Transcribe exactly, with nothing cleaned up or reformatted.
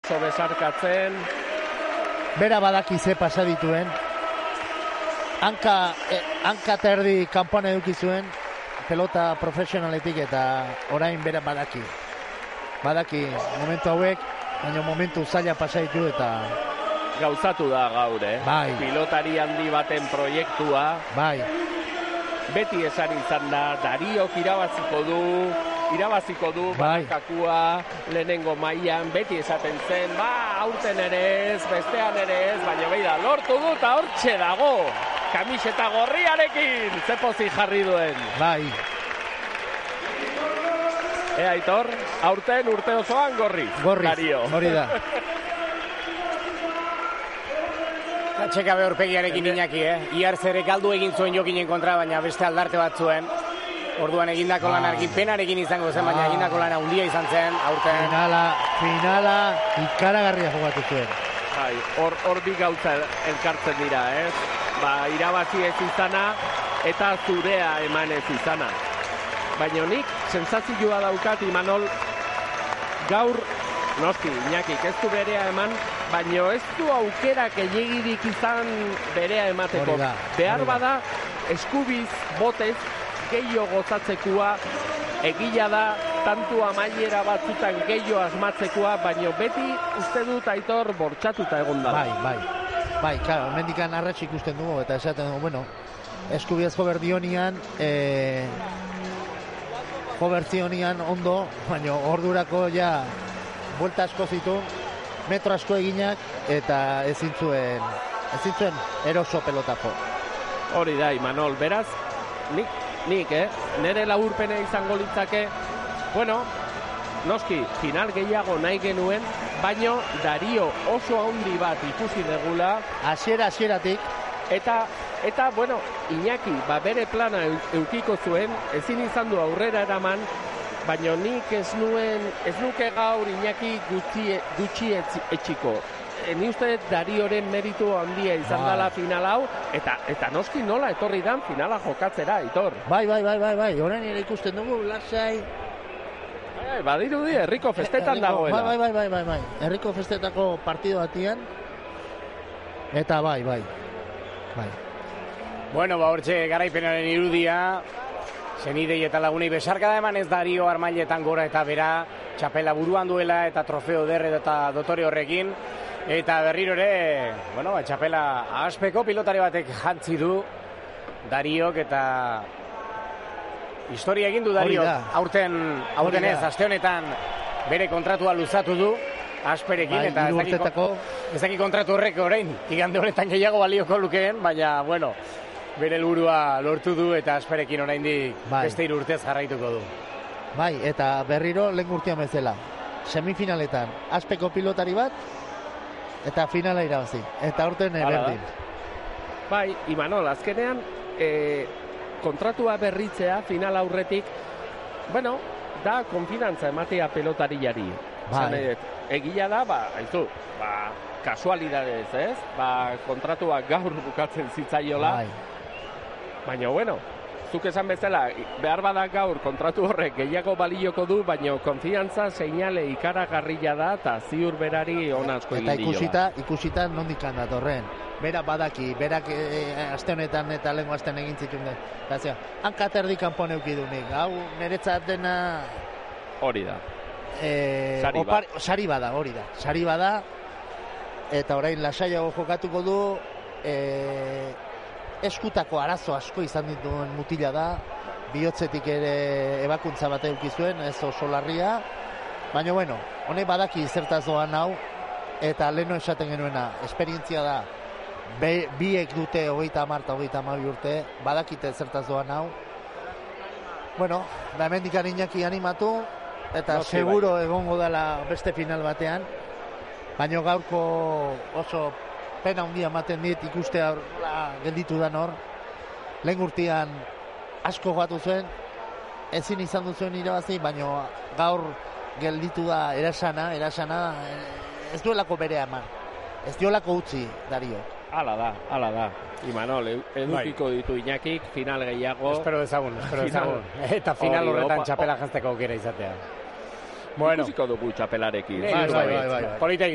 oso besarkatzen. Bera badaki ze pasa dituen. Hanka, eh, hanka terdi kanpoan eduki zuen, pelota profesionaletik eta orain bera badaki. Badaki momentu hauek, baina momentu zaila pasa ditu eta... Gauzatu da gaur, eh? Bai. Pilotari handi baten proiektua. Bai. Beti esan izan da, Dariok irabaziko du, irabaziko du, bai. Bakakua, lehenengo mailan, beti esaten zen, ba, aurten ere ez, bestean ere ez, baina behi da, lortu du eta hortxe dago, kamiseta gorriarekin, zepozik jarri duen. Bai. Ea, Aitor, aurten urte osoan gorri. Gorri, Dario. hori da. Txeka behorpegiarekin Iñaki, eh? Iar zere galdu egin zuen Jokinen kontra, baina beste aldarte bat zuen. Orduan egindako lan argin penarekin izango zen, baina egindako lana handia izan zen, aurten. Finala, finala, ikaragarria jugatu zuen. Bai, hor, hor bi gauza elkartzen dira, ez? Ba, irabazi ez izana eta zurea eman ez izana. Baina nik, sensazioa daukat, Imanol, gaur, noski, Iñakik ez du berea eman, baina ez du aukera gehiagirik izan berea emateko. Da, behar bada, eskubiz, botez, gehiago gozatzekoa, egila da, tantu amaiera batzutan gehiago asmatzekoa, baina beti uste dut Aitor bortxatuta egon da. Bai, bai. Bai, claro, mendikan arratx ikusten dugu, eta esaten dugu, bueno, eskubiaz jo berdionian, eh, jo berdionian ondo, baina ordurako ja, buelta asko zitu, metro asko eginak, eta ezin zuen, ezin zuen eroso pelotako. Hori da, Imanol, beraz, nik, nik, eh, nire laburpena izango litzake, bueno, noski, final gehiago nahi genuen, baino Dario oso handi bat ikusi degula. Hasiera hasieratik. Eta, eta, bueno, Iñaki, ba, bere plana eukiko zuen, ezin izan du aurrera eraman, baina nik ez nuen, ez nuke gaur Iñaki gutxi, gutxi etxiko. E, ni uste Darioren meritu handia izan bai. dela final hau, eta, eta noski nola etorri dan finala jokatzera, Aitor. Bai, bai, bai, bai, bai, orain ere ikusten dugu, lasai. Bai, badiru di, herriko festetan Herriko, dagoela. Bai, bai, bai, bai, bai, herriko festetako partido batian, eta bai, bai, bai. Bueno, ba, hortxe garaipenaren irudia, senidei eta lagunei besarkada eman ez Dario Armailetan gora eta bera, txapela buruan duela eta trofeo derre eta dotore horrekin, eta berriro ere, bueno, ba, txapela aspeko pilotari batek jantzi du Dariok eta historia egin du Dario, aurten, aurten ez, aste honetan bere kontratua luzatu du, asperekin, bai, eta ez dakiko, ez dakiko kontratu horrek orain, igande honetan gehiago balioko lukeen, baina, bueno, bere helburua lortu du eta asperekin oraindik bai. Beste hiru urtez jarraituko du. Bai, eta berriro lehen urtean bezala. Semifinaletan, aspeko pilotari bat, eta finala irabazi. Eta urten berdin. Bai, Imanol, azkenean, e, kontratua berritzea final aurretik, bueno, da konfidantza ematea pelotariari. Bai. Egia da, ba, haizu, ba, kasualidadez, ez? Ba, kontratua gaur bukatzen zitzaiola. Bai. Baina, bueno, zuk esan bezala, behar badak gaur kontratu horrek gehiago balioko du, baina konfiantza seinale ikaragarria da, eta ziur berari ona asko egin diola. diola. Eta ikusita, ikusita nondik datorren. Bera badaki, berak e, aste honetan eta lehenko astean egin zituen. Hanka terdi kanpon euki du nik. Hau, niretzat dena... Hori da. E, sari, opar, ba. sari bada, hori da. Sari bada, eta orain lasaiago jokatuko du, e, eskutako arazo asko izan dituen mutila da, bihotzetik ere ebakuntza bat eduki zuen, ez oso larria, baina bueno, honek badaki zertaz doan hau, eta leheno esaten genuena, esperientzia da, be, biek dute hogeita hamar eta hogeita hamabi urte, badakite zertaz doan hau, bueno, da hemendikan Iñaki animatu, eta no, seguro bai. Egongo dela beste final batean, baina gaurko oso pena handia ematen dit ikuste aurra gelditu da hor. Lehen urtean asko batu zuen, ezin izan duzuen irabazi, baina gaur gelditu da erasana, erasana ez duelako berea eman. Ez duelako utzi, Dario. Hala da, hala da. Imanol, edukiko ditu Iñakik, final gehiago. Espero dezagun, espero dezagun. Eta final horretan txapela jantzeko aukera izatea. Bueno. Ikusiko dugu txapelarekin. Bai, bai, bai. Polita